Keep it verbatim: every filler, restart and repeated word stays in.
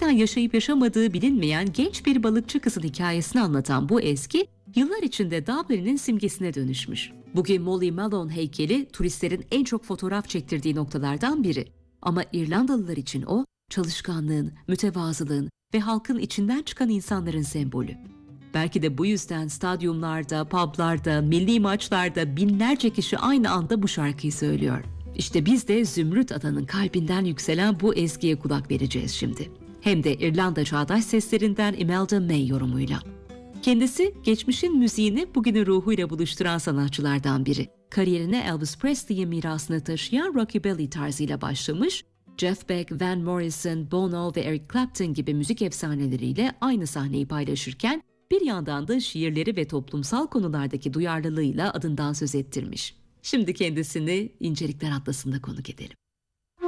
gerçekten yaşayıp yaşamadığı bilinmeyen genç bir balıkçı kızın hikayesini anlatan bu ezgi, yıllar içinde Dublin'in simgesine dönüşmüş. Bugün Molly Malone heykeli turistlerin en çok fotoğraf çektirdiği noktalardan biri. Ama İrlandalılar için o, çalışkanlığın, mütevazılığın ve halkın içinden çıkan insanların sembolü. Belki de bu yüzden stadyumlarda, publarda, milli maçlarda binlerce kişi aynı anda bu şarkıyı söylüyor. İşte biz de Zümrüt Ada'nın kalbinden yükselen bu ezgiye kulak vereceğiz şimdi. Hem de İrlanda çağdaş seslerinden Imelda May yorumuyla. Kendisi geçmişin müziğini bugünün ruhuyla buluşturan sanatçılardan biri. Kariyerine Elvis Presley'in mirasını taşıyan rockabilly tarzıyla başlamış, Jeff Beck, Van Morrison, Bono ve Eric Clapton gibi müzik efsaneleriyle aynı sahneyi paylaşırken bir yandan da şiirleri ve toplumsal konulardaki duyarlılığıyla adından söz ettirmiş. Şimdi kendisini İncelikler Atlası'nda konuk edelim.